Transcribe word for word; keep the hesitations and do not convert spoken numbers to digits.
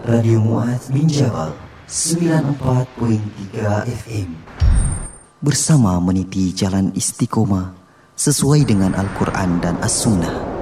Radio Mu'adz bin Jabal sembilan puluh empat perpuluhan tiga F M. Bersama meniti jalan istiqomah sesuai dengan Al-Quran dan As-Sunnah.